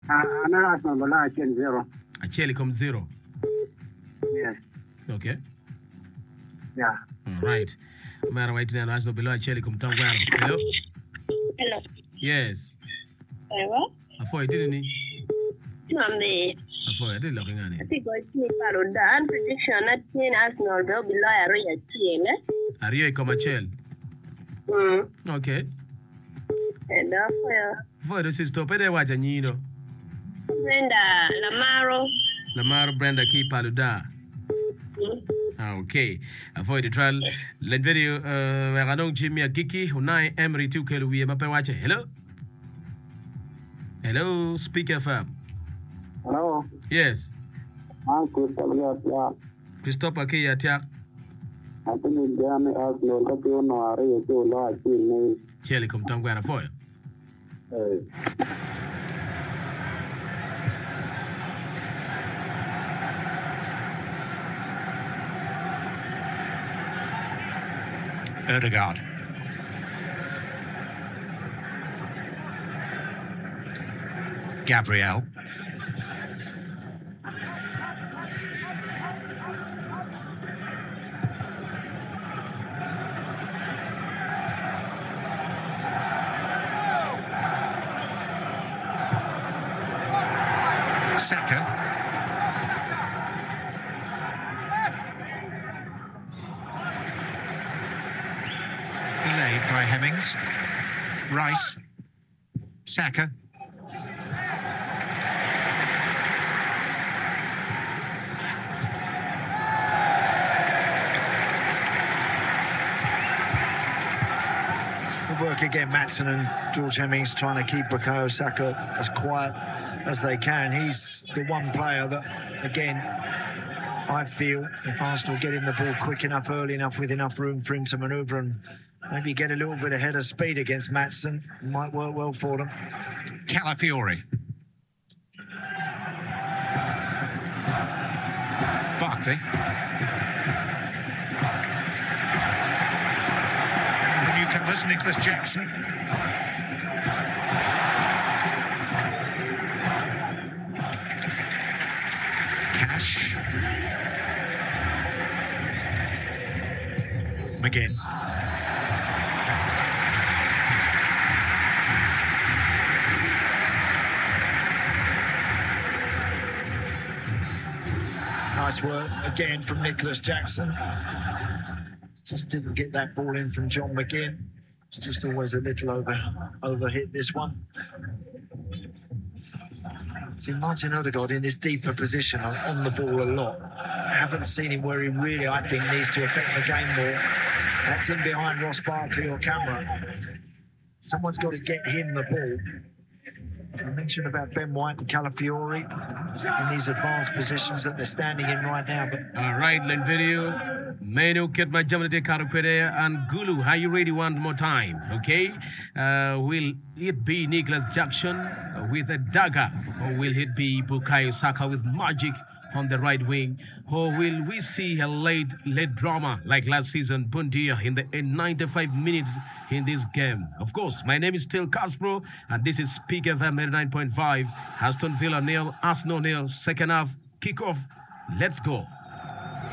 Ana Arsenal bala Achiel 0. Achiel come 0. Yes. Okay. Yeah. All right. Mara white na Arsenal below Achiel come Tangwaro. Hello? Hello. Yes. Hello. Afo didn't he? Mami. Afo did looking at it. I think I see Parodan prediction at Arsenal will be lawyer Achiel. Ario come Achiel. Okay. And For the sister pede wacha nyiro. Brenda Lamaro Brenda ki paluda. Okay. Avoid the trial. Let video Ranong Jimmy Kiki Unai Emery 2 Keluwi mape wacha. Hello? Hello, Speaker FM. Hello. Yes. Christopher K atia. I think Indiana Arsenal ka pio no are ye to lo Achiel ne. Chele come Tangwaro for you. Ødegaard. Gabriel. Saka. Delayed by Hemmings. Rice. Saka. Good work again, Maatsen and George Hemmings trying to keep Bukayo Saka as quiet as they can. He's the one player that, again, I feel if Arsenal get him the ball quick enough, early enough, with enough room for him to manoeuvre and maybe get a little bit ahead of speed against Maatsen, might work well for them. Calafiori. Barkley. The newcomers, Nicholas Jackson. Cash. McGinn. Nice work again from Nicholas Jackson. Just didn't get that ball in from John McGinn. It's just always a little overhit this one. See Martin Ødegaard in this deeper position on the ball a lot. I haven't seen him where he really, I think, needs to affect the game more. That's in behind Ross Barkley or Cameron. Someone's got to get him the ball. I mentioned about Ben White and Calafiori in these advanced positions that they're standing in right now. But all right, Len video. Menu Ketma Jamate Karakwede and Gulu. Are you ready one more time? Okay. Will it be Nicholas Jackson with a dagger, or will it be Bukayo Saka with magic on the right wing, or will we see a late drama like last season, Bundia in 95 minutes in this game? Of course, my name is still Caspro, and this is Peak FM 9.5. Aston Villa nil, Arsenal nil. Second half kickoff. Let's go.